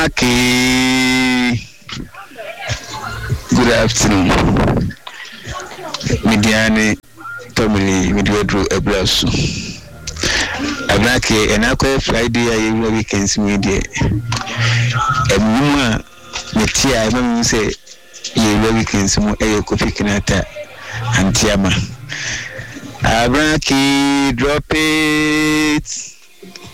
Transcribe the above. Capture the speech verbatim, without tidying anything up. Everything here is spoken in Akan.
Okay. Good afternoon. Midiane family midwedro ebraso. Ablake enako Friday ayi weekends media. Emuma metia emum say ye weekends mu eye Kofi Kinata antiama. Ablake drop it.